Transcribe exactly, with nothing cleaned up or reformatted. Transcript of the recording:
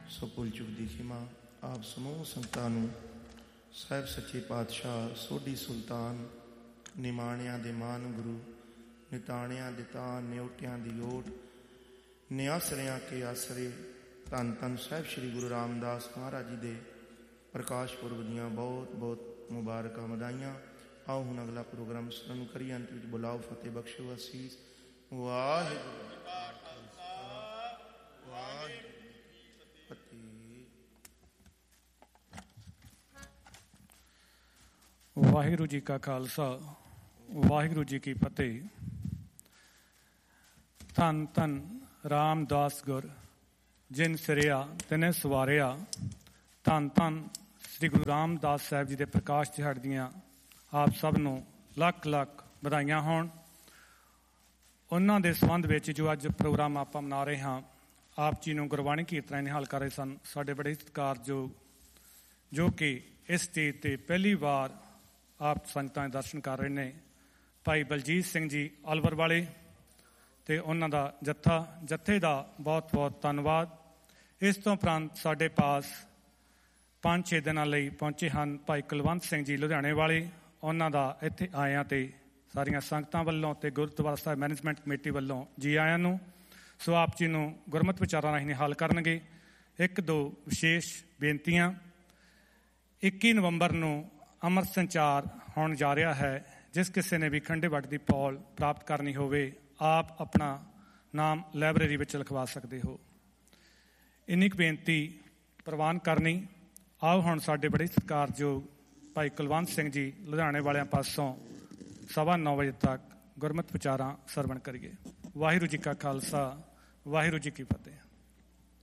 ਸੋ ਭੁੱਲ ਚੁੱਕ ਦੀ ਖਿਮਾ ਆਪ ਸਮੂਹ ਸੰਗਤਾਂ ਨੂੰ ਸਾਹਿਬ ਸੱਚੇ ਪਾਤਸ਼ਾਹ ਸੋਢੀ ਸੁਲਤਾਨ ਨਿਮਾਣਿਆਂ ਦੇ ਮਾਨ ਗੁਰੂ ਨਿਤਾਣਿਆਂ ਦੇ ਤਾਨ ਨਿਉਟਿਆਂ ਦੀ ਓਟ ਨਿਆਸਰਿਆਂ ਕੇ ਆਸਰੇ ਧੰਨ ਧੰਨ ਸਾਹਿਬ ਸ਼੍ਰੀ ਗੁਰੂ ਰਾਮਦਾਸ ਮਹਾਰਾਜ ਜੀ ਦੇ ਪ੍ਰਕਾਸ਼ ਪੁਰਬ ਦੀਆਂ ਬਹੁਤ ਬਹੁਤ ਮੁਬਾਰਕਾਂ ਵਧਾਈਆਂ। ਆਓ ਹੁਣ ਅਗਲਾ ਪ੍ਰੋਗਰਾਮ ਸ਼ੁਰੂ ਕਰੀਏ। ਅੰਤ ਵਿੱਚ ਬੁਲਾਓ ਫਤਿਹ ਬਖਸ਼ੋ ਅਸੀਸ। ਵਾਹਿਗੁਰੂ ਵਾਹਿਗੁਰੂ ਜੀ ਕਾ ਖਾਲਸਾ ਵਾਹਿਗੁਰੂ ਜੀ ਕੀ ਫਤਿਹ। ਧੰਨ ਧੰਨ ਰਾਮਦਾਸ ਗੁਰ ਜਿਨ ਸਿਰਿਆ ਤਿਨੇ ਸਵਾਰਿਆ। ਧੰਨ ਧੰਨ ਸ੍ਰੀ ਗੁਰੂ ਰਾਮਦਾਸ ਸਾਹਿਬ ਜੀ ਦੇ ਪ੍ਰਕਾਸ਼ ਦਿਹਾੜੇ ਦੀਆਂ ਆਪ ਸਭ ਨੂੰ ਲੱਖ ਲੱਖ ਵਧਾਈਆਂ ਹੋਣ। ਉਹਨਾਂ ਦੇ ਸੰਬੰਧ ਵਿੱਚ ਜੋ ਅੱਜ ਪ੍ਰੋਗਰਾਮ ਆਪਾਂ ਮਨਾ ਰਹੇ ਹਾਂ, ਆਪ ਜੀ ਨੂੰ ਗੁਰਬਾਣੀ ਕੀਰਤਨ ਨਿਹਾਲ ਕਰ ਰਹੇ ਸਨ ਸਾਡੇ ਬੜੇ ਸਤਿਕਾਰਯੋਗ, ਜੋ ਕਿ ਇਸ ਸਟੇਜ 'ਤੇ ਪਹਿਲੀ ਵਾਰ ਆਪ ਸੰਗਤਾਂ ਦੇ ਦਰਸ਼ਨ ਕਰ ਰਹੇ ਨੇ, ਭਾਈ ਬਲਜੀਤ ਸਿੰਘ ਜੀ ਅਲਵਰ ਵਾਲੇ ਅਤੇ ਉਹਨਾਂ ਦਾ ਜੱਥਾ। ਜੱਥੇ ਦਾ ਬਹੁਤ ਬਹੁਤ ਧੰਨਵਾਦ। ਇਸ ਤੋਂ ਉਪਰੰਤ ਸਾਡੇ ਪਾਸ ਪੰਜ ਛੇ ਦਿਨਾਂ ਲਈ ਪਹੁੰਚੇ ਹਨ ਭਾਈ ਕੁਲਵੰਤ ਸਿੰਘ ਜੀ ਲੁਧਿਆਣੇ ਵਾਲੇ। ਉਹਨਾਂ ਦਾ ਇੱਥੇ ਆਇਆਂ 'ਤੇ ਸਾਰੀਆਂ ਸੰਗਤਾਂ ਵੱਲੋਂ ਅਤੇ ਗੁਰਦੁਆਰਾ ਸਾਹਿਬ ਮੈਨੇਜਮੈਂਟ ਕਮੇਟੀ ਵੱਲੋਂ ਜੀ ਆਇਆਂ ਨੂੰ। ਸੋ ਆਪ ਜੀ ਨੂੰ ਗੁਰਮਤਿ ਵਿਚਾਰਾਂ ਰਾਹੀਂ ਨਿਹਾਲ ਕਰਨਗੇ। ਇੱਕ ਦੋ ਵਿਸ਼ੇਸ਼ ਬੇਨਤੀਆਂ। ਇੱਕੀ ਨਵੰਬਰ ਨੂੰ ਅੰਮ੍ਰਿਤ ਸੰਚਾਰ ਹੋਣ ਜਾ ਰਿਹਾ ਹੈ। ਜਿਸ ਕਿਸੇ ਨੇ ਵੀ ਖੰਡੇ ਵੱਟ ਦੀ ਪੌਲ ਪ੍ਰਾਪਤ ਕਰਨੀ ਹੋਵੇ, ਆਪ ਆਪਣਾ ਨਾਮ ਲਾਇਬ੍ਰੇਰੀ ਵਿੱਚ ਲਿਖਵਾ ਸਕਦੇ ਹੋ। ਇੰਨੀ ਕੁ ਬੇਨਤੀ ਪ੍ਰਵਾਨ ਕਰਨੀ। ਆਓ ਹੁਣ ਸਾਡੇ ਬੜੇ ਸਤਿਕਾਰਯੋਗ ਭਾਈ ਕੁਲਵੰਤ ਸਿੰਘ ਜੀ ਲੁਧਿਆਣੇ ਵਾਲਿਆਂ ਪਾਸੋਂ ਸਵਾ ਨੌ ਵਜੇ ਤੱਕ ਗੁਰਮਤਿ ਵਿਚਾਰਾਂ ਸਰਵਣ ਕਰੀਏ। ਵਾਹਿਗੁਰੂ ਜੀ ਕਾ ਖਾਲਸਾ ਵਾਹਿਗੁਰੂ ਜੀ ਕੀ ਫਤਿਹ।